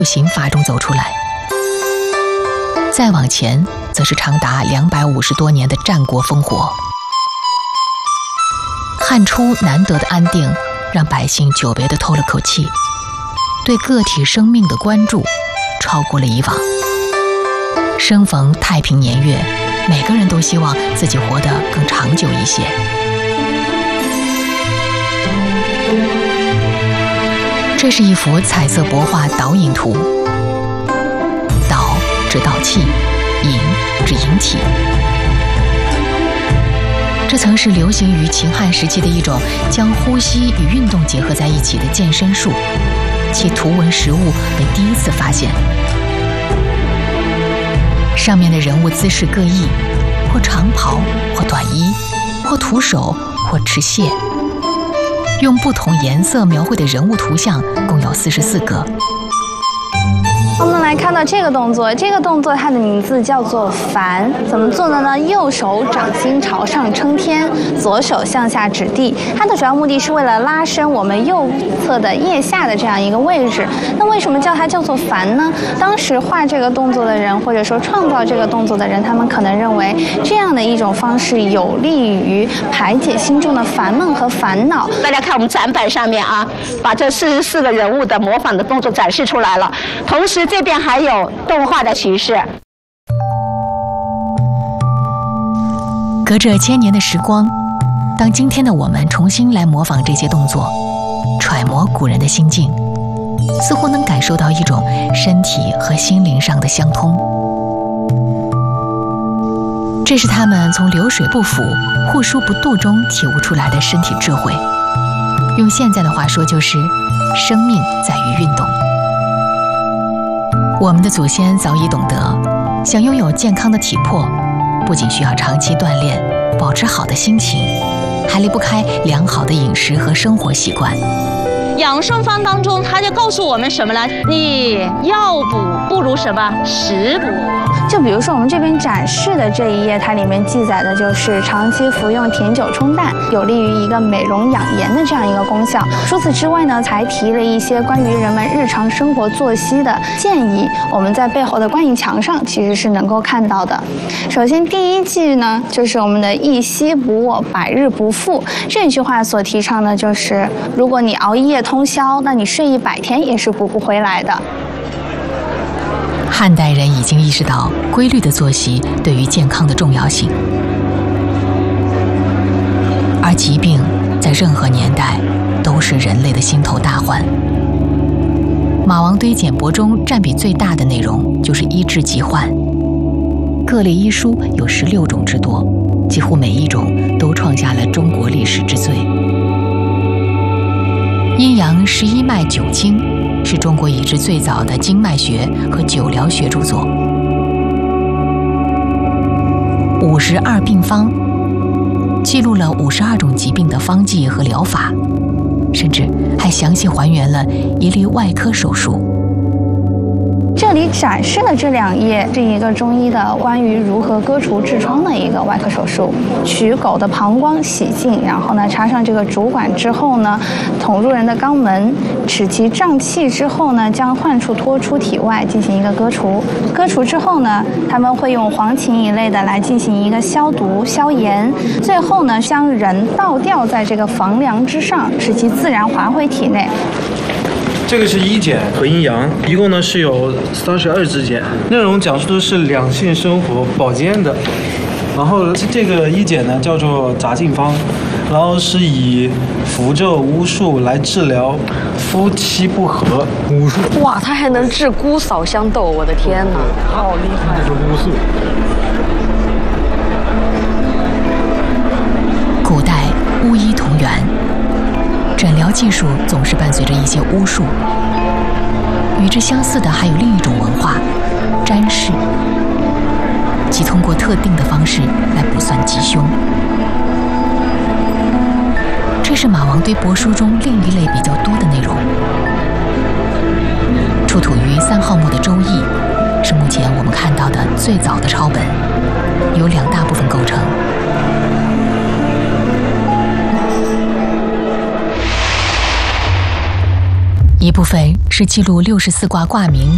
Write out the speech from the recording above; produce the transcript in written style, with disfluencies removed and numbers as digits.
刑罚中走出来。再往前，则是长达250多年的战国烽火。汉初难得的安定，让百姓久别地透了口气，对个体生命的关注超过了以往。生逢太平年月，每个人都希望自己活得更长久一些。这是一幅彩色帛画导引图，导指导气，引指引体。这曾是流行于秦汉时期的一种将呼吸与运动结合在一起的健身术，其图文实物被第一次发现。上面的人物姿势各异，或长袍，或短衣，或徒手，或持械。用不同颜色描绘的人物图像共有44个。 我们来看到这个动作，它的名字叫做凡，怎么做的呢？右手掌心朝上撑天，左手向下指地。它的主要目的是为了拉伸我们右侧的腋下的这样一个位置。那为什么叫它叫做凡呢？当时画这个动作的人，或者说创造这个动作的人，他们可能认为这样的一种方式有利于排解心中的烦闷和烦恼。 大家看我们展板上面啊，把这44个人物的模仿的动作展示出来了，同时这边还有动画的形式。 隔着1000年的时光，当今天的我们重新来模仿这些动作，揣摩古人的心境，似乎能感受到一种身体和心灵上的相通。这是他们从流水不腐、户枢不蠹中体悟出来的身体智慧。用现在的话说，就是生命在于运动。我们的祖先早已懂得，想拥有健康的体魄，不仅需要长期锻炼，保持好的心情，还离不开良好的饮食和生活习惯。 养生方当中，他就告诉我们什么呢？你药补不如什么食补。 就比如说我们这边展示的这一页，它里面记载的就是长期服用甜酒冲淡，有利于一个美容养颜的这样一个功效。除此之外呢，还提了一些关于人们日常生活作息的建议，我们在背后的观影墙上其实是能够看到的。首先第一句呢，就是我们的一夕不卧，百日不复。这句话所提倡的就是，如果你熬一夜通宵，那你睡100天也是补不回来的。 汉代人已经意识到规律的作息对于健康的重要性，而疾病在任何年代都是人类的心头大患。马王堆简帛中占比最大的内容就是医治疾患，各类医书有16种之多，几乎每一种都创下了中国历史之最。阴阳11脉9经是中国已知最早的经脉学和九疗学著作。52病方记录了52种疾病的方剂和疗法，甚至还详细还原了一例外科手术。 这里展示的这2页是一个中医的关于如何割除痔疮的一个外科手术。取狗的膀胱洗净，然后呢插上这个主管之后呢，捅入人的肛门，使其胀气之后呢，将患处拖出体外进行一个割除。割除之后呢，他们会用黄芩一类的来进行一个消毒消炎，最后呢将人倒吊在这个房梁之上，使其自然滑回体内。 这个是医简和阴阳，一共呢是有32支简，内容讲述的是两性生活保健的。然后这个医简呢叫做杂净方，然后是以符咒巫术来治疗夫妻不和。巫术， 哇，它还能治姑嫂相斗，我的天哪，好厉害！ 这是巫术。 古代巫医同源，诊疗技术总是伴随着一些巫术。与之相似的还有另一种文化——占筮，即通过特定的方式来卜算吉凶。这是马王堆帛书中另一类比较多的内容，出土于3号墓的《周易》，是目前我们看到的最早的抄本，由2大部分构成。一部分是记录64卦卦名